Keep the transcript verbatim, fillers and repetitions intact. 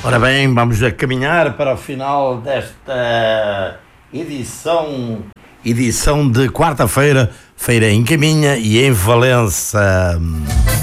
Ora bem, vamos a caminhar para o final desta edição, edição de quarta-feira, feira em Caminha e em Valença.